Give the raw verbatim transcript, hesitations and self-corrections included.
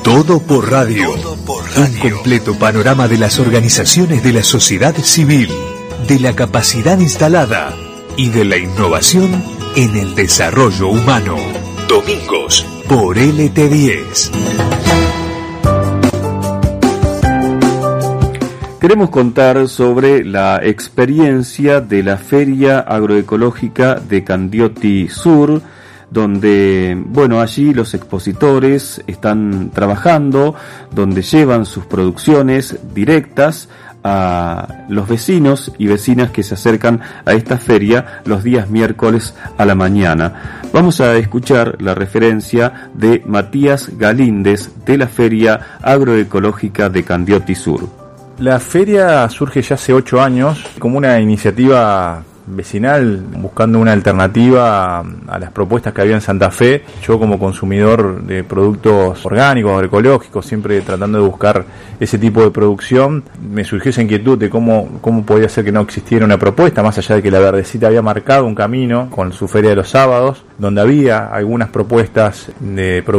Todo por radio. Todo por radio. Un completo panorama de las organizaciones de la sociedad civil, de la capacidad instalada y de la innovación en el desarrollo humano. Domingos por L T diez. Queremos contar sobre la experiencia de la Feria Agroecológica de Candioti Sur, donde, bueno, allí los expositores están trabajando, donde llevan sus producciones directas a los vecinos y vecinas que se acercan a esta feria los días miércoles a la mañana. Vamos a escuchar la referencia de Matías Galíndez de la Feria Agroecológica de Candioti Sur. La feria surge ya hace ocho años como una iniciativa vecinal, buscando una alternativa a las propuestas que había en Santa Fe. Yo, como consumidor de productos orgánicos, agroecológicos, siempre tratando de buscar ese tipo de producción, me surgió esa inquietud de cómo, cómo podía ser que no existiera una propuesta, más allá de que la Verdecita había marcado un camino con su feria de los sábados, donde había algunas propuestas de producción